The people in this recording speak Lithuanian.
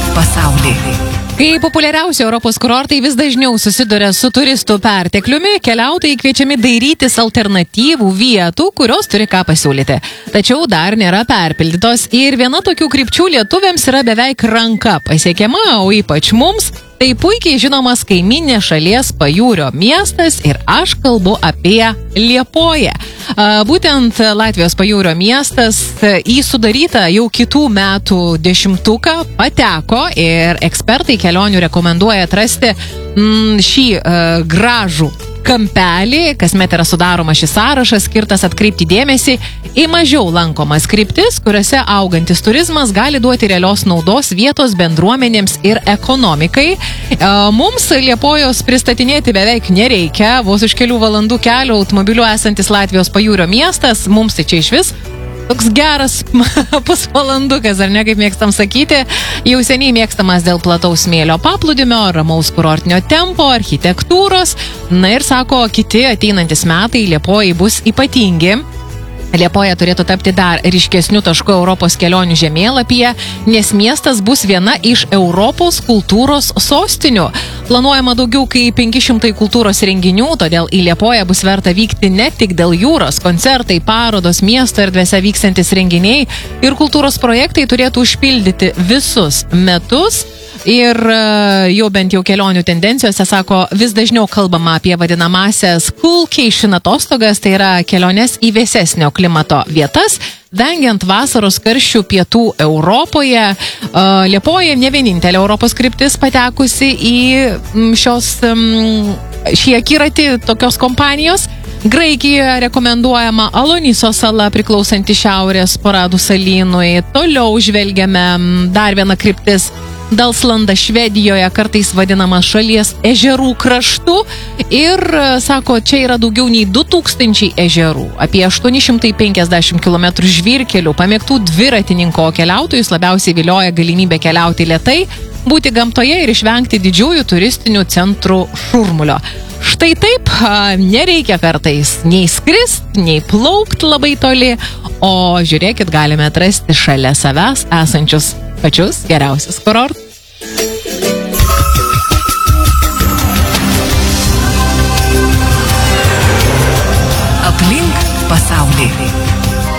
pasaulį. Kai populiariausi Europos kurortai vis dažniau susiduria su turistų pertekliumi, keliautojai kviečiami dairytis alternatyvų vietų, kurios turi ką pasiūlyti. Tačiau dar nėra perpildytos ir viena tokių krypčių lietuviams yra beveik ranka pasiekiama, o ypač mums tai puikiai žinomas kaiminės šalies pajūrio miestas ir aš kalbu apie Liepoją. Būtent Latvijos pajūrio miestas į sudarytą jau kitų metų 10-tuką pateko ir ekspertai kelionių rekomenduoja atrasti šį gražų kampelį. Kasmet yra sudaromas šis sąrašas, skirtas atkreipti dėmesį į mažiau lankomas kryptis, kuriuose augantis turizmas gali duoti realios naudos vietos bendruomenėms ir ekonomikai. Mums Liepojos pristatinėti beveik nereikia, vos už kelių valandų kelio automobiliu esantis Latvijos pajūrio miestas, mums tai čia išvis toks geras pusvalandukas, ar ne, kaip mėgstam sakyti, jau seniai mėgstamas dėl plataus smėlio paplūdimio, ramaus kurortinio tempo, architektūros. Na ir sako, kiti ateinantis metai Liepojai bus ypatingi. Liepoja turėtų tapti dar ryškesnių taškų Europos kelionių žemėlapyje, nes miestas bus viena iš Europos kultūros sostinių. Planuojama daugiau kaip 500 kultūros renginių, todėl į Liepoją bus verta vykti ne tik dėl jūros, koncertai, parodos, miesto erdvėse vykstantis renginiai ir kultūros projektai turėtų užpildyti visus metus. Ir jau bent jau kelionių tendencijose, sako, vis dažniau kalbama apie vadinamasias coolcation atostogas, tai yra keliones į vėsesnio klimato vietas, vengiant vasaros karščių pietų Europoje. Liepoja ne vienintelė Europos kryptis patekusi į šį akiratį tokios kompanijos. Graikijoje rekomenduojama Aloniso sala priklausanti Šiaurės Poradų salynui. Toliau žvelgiame dar vieną kryptis. Dalslanda Švedijoje, kartais vadinama šalies ežerų kraštu. Ir, sako, čia yra daugiau nei 2000 ežerų, apie 850 km žvyrkelių, pamėgtų dviratininko keliautojus labiausiai vilioja galimybė keliauti lėtai, būti gamtoje ir išvengti didžiųjų turistinių centrų šurmulio. Štai taip, nereikia kartais nei skrist, nei plaukt labai toli, o žiūrėkit, galime atrasti šalia savęs esančius pačius geriausius kurortus.